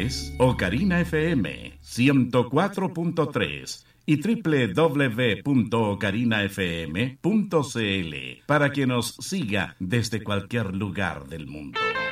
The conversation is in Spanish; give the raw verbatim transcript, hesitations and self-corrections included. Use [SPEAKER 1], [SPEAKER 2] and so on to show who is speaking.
[SPEAKER 1] es Ocarina F M ciento cuatro punto tres y doble u doble u doble u punto ocarina f m punto c l para que nos siga desde cualquier lugar del mundo.